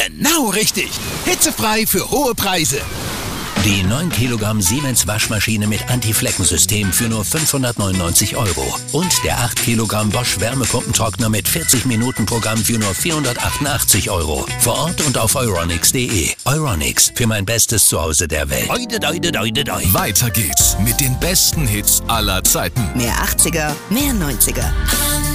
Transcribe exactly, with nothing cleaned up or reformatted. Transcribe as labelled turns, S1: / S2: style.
S1: Genau richtig. Hitzefrei für hohe Preise.
S2: Die neun Kilogramm Siemens Waschmaschine mit Anti-Flecken-System für nur fünfhundertneunundneunzig Euro. Und der acht Kilogramm Bosch Wärmepumpentrockner mit vierzig Minuten Programm für nur vierhundertachtundachtzig Euro. Vor Ort und auf euronics punkt de. Euronics, für mein bestes Zuhause der Welt. Oide, oide, oide, oide.
S3: Weiter geht's mit den besten Hits aller Zeiten.
S4: Mehr achtziger, mehr neunziger.